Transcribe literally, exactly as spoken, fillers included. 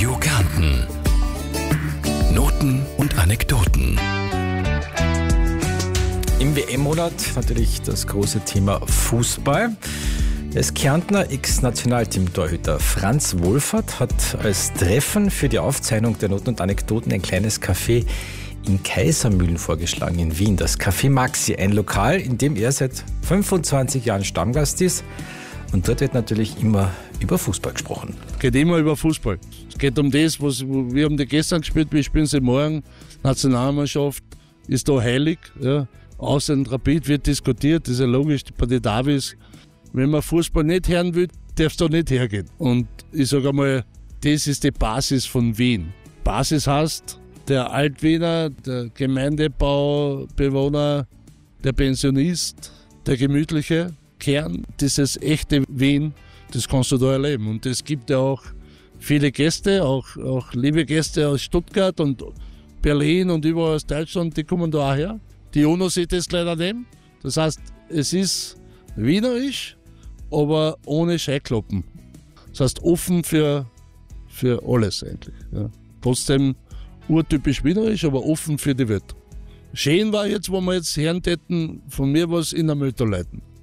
Radio Kärnten. Noten und Anekdoten. Im W M-Monat natürlich das große Thema Fußball. Das Kärntner Ex-Nationalteam-Torhüter Franz Wohlfahrt hat als Treffen für die Aufzeichnung der Noten und Anekdoten ein kleines Café in Kaisermühlen vorgeschlagen in Wien. Das Café Maxi, ein Lokal, in dem er seit fünfundzwanzig Jahren Stammgast ist. Und dort wird natürlich immer über Fußball gesprochen. Es geht immer über Fußball. Es geht um das, was wir haben die gestern gespielt, wir spielen sie morgen. Nationalmannschaft ist da heilig. Ja. Außer in Rapid wird diskutiert, das ist ja logisch, bei den Davis. Wenn man Fußball nicht hören will, darfst du da nicht hergehen. Und ich sage einmal, das ist die Basis von Wien. Basis heißt, der Altwiener, der Gemeindebaubewohner, der Pensionist, der gemütliche Kern, dieses echte Wien, das kannst du da erleben. Und es gibt ja auch viele Gäste, auch, auch liebe Gäste aus Stuttgart und Berlin und überall aus Deutschland, die kommen da auch her. Die UNO sieht das gleich daneben. Das heißt, es ist wienerisch, aber ohne Scheuklappen. Das heißt, offen für, für alles eigentlich. Ja. Trotzdem urtypisch wienerisch, aber offen für die Welt. Schön war jetzt, wo wir jetzt hören täten, von mir was in der Möter leiten.